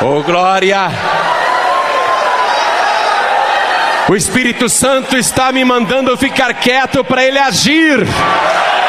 Oh, glória! O Espírito Santo está me mandando ficar quieto para Ele agir.